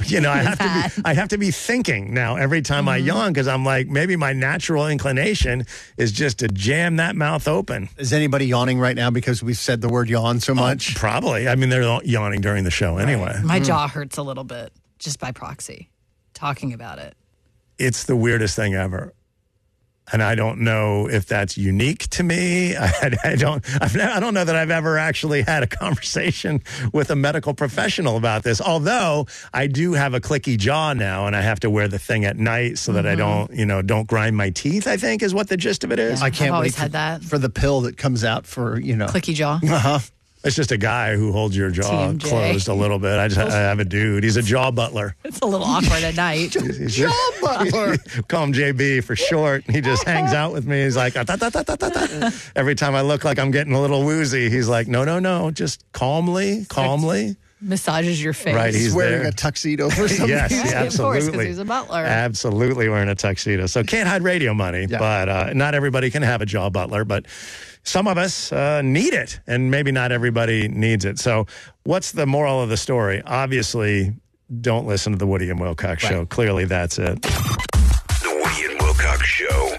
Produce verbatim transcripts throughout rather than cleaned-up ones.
you know, I have bad. to be, I have to be thinking now every time mm-hmm. I yawn because I'm like, maybe my natural inclination is just to jam that mouth open. Is anybody yawning right now because we've said the word yawn so much? Oh, probably. I mean, they're yawning during the show anyway. Right. My mm. jaw hurts a little bit just by proxy, talking about it. It's the weirdest thing ever. And I don't know if that's unique to me. I, I don't. I've never, I don't know that I've ever actually had a conversation with a medical professional about this. Although I do have a clicky jaw now, and I have to wear the thing at night so that mm-hmm. I don't, you know, don't grind my teeth. I think is what the gist of it is. Yeah, I can't I've always wait had for, that. for the pill that comes out for you know clicky jaw. Uh huh. It's just a guy who holds your jaw T M J. Closed a little bit. I just I have a dude. He's a jaw butler. It's a little awkward at night. He's, he's jaw just, butler. Call him J B for short. He just hangs out with me. He's like, ah, ta, ta, ta, ta, ta, ta. Every time I look like I'm getting a little woozy, he's like, no, no, no, just calmly, calmly. Massages your face. Right, he's, he's wearing there. a tuxedo for something. Yes, yeah, absolutely. Of course, because he's a butler. Absolutely wearing a tuxedo. So can't hide radio money, yeah. but uh, not everybody can have a jaw butler, but some of us uh, need it, and maybe not everybody needs it. So what's the moral of the story? Obviously, don't listen to the Woody and Wilcox right. Show. Clearly, that's it. The Woody and Wilcox Show.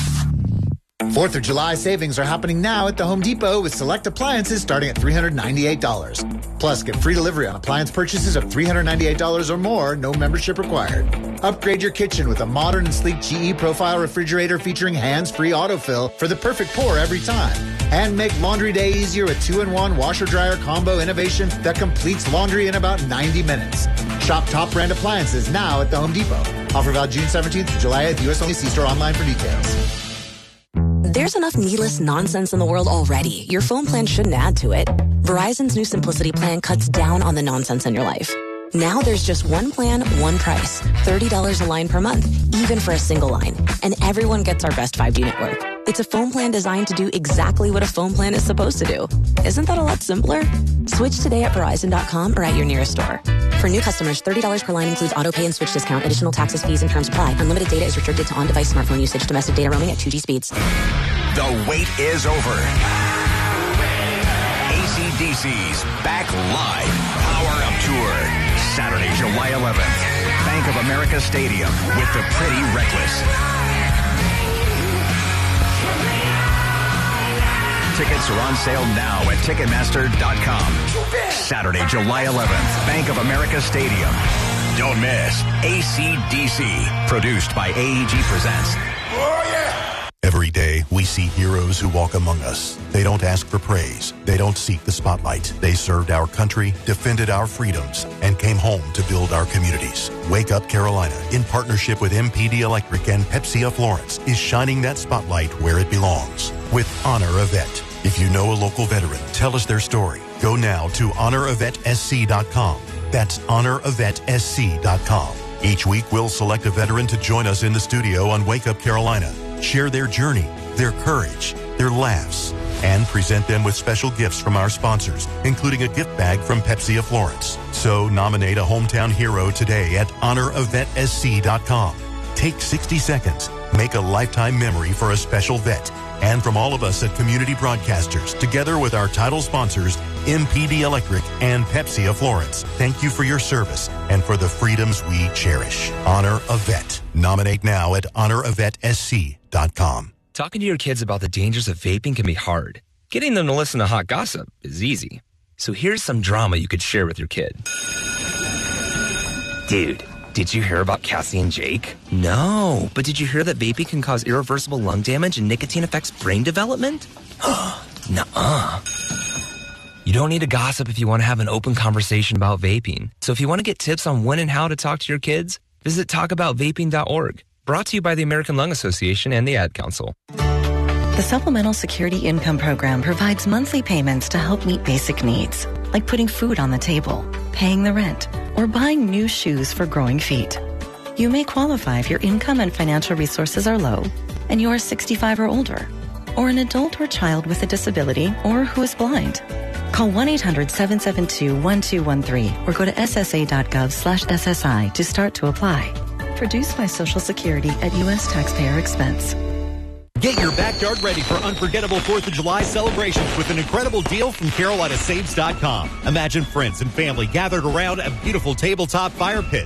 Fourth of July savings are happening now at the Home Depot with select appliances starting at three hundred ninety-eight dollars. Plus, get free delivery on appliance purchases of three hundred ninety-eight dollars or more, no membership required. Upgrade your kitchen with a modern and sleek G E Profile refrigerator featuring hands-free autofill for the perfect pour every time. And make laundry day easier with two-in-one washer-dryer combo innovation that completes laundry in about ninety minutes. Shop top brand appliances now at the Home Depot. Offer valid June seventeenth to July eighth. U S only. See store online for details. There's enough needless nonsense in the world already. Your phone plan shouldn't add to it. Verizon's new Simplicity plan cuts down on the nonsense in your life. Now there's just one plan, one price. thirty dollars a line per month, even for a single line. And everyone gets our best five G network. It's a phone plan designed to do exactly what a phone plan is supposed to do. Isn't that a lot simpler? Switch today at Verizon dot com or at your nearest store. For new customers, thirty dollars per line includes auto pay and switch discount. Additional taxes, fees, and terms apply. Unlimited data is restricted to on-device smartphone usage. Domestic data roaming at two G speeds. The wait is over. A C D C's Back Live Power Up Tour. Saturday, July eleventh. Bank of America Stadium with the Pretty Reckless. Tickets are on sale now at Ticketmaster dot com. Saturday, July eleventh, Bank of America Stadium. Don't miss A C D C. Produced by A E G Presents. Oh, yeah! Every day, we see heroes who walk among us. They don't ask for praise. They don't seek the spotlight. They served our country, defended our freedoms, and came home to build our communities. Wake Up Carolina, in partnership with M P D Electric and Pepsi of Florence, is shining that spotlight where it belongs. With Honor a Vet. If you know a local veteran, tell us their story. Go now to honor a vet s c dot com. That's honor a vet s c dot com. Each week, we'll select a veteran to join us in the studio on Wake Up Carolina. Share their journey, their courage, their laughs, and present them with special gifts from our sponsors, including a gift bag from Pepsi of Florence. So nominate a hometown hero today at honor a vet s c dot com. Take sixty seconds. Make a lifetime memory for a special vet. And from all of us at Community Broadcasters, together with our title sponsors, M P D Electric and Pepsi of Florence, thank you for your service and for the freedoms we cherish. Honor a Vet. Nominate now at honor a vet s c dot com. Talking to your kids about the dangers of vaping can be hard. Getting them to listen to hot gossip is easy. So here's some drama you could share with your kid. Dude, did you hear about Cassie and Jake? No, but did you hear that vaping can cause irreversible lung damage and nicotine affects brain development? Nuh-uh. You don't need to gossip if you want to have an open conversation about vaping. So if you want to get tips on when and how to talk to your kids, visit talk about vaping dot org. Brought to you by the American Lung Association and the Ad Council. The Supplemental Security Income Program provides monthly payments to help meet basic needs, like putting food on the table, paying the rent, or buying new shoes for growing feet. You may qualify if your income and financial resources are low and you are sixty-five or older, or an adult or child with a disability or who is blind. Call one eight hundred seven seven two one two one three or go to s s a dot gov slash s s i to start to apply. Produced by Social Security at U S taxpayer expense. Get your backyard ready for unforgettable fourth of July celebrations with an incredible deal from Carolina Saves dot com. Imagine friends and family gathered around a beautiful tabletop fire pit,